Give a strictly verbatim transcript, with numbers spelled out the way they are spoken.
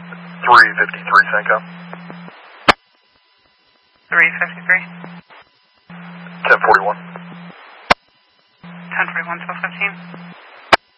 three fifty-three, Senko. three fifty-three. ten forty-one. ten forty-one, twelve fifteen.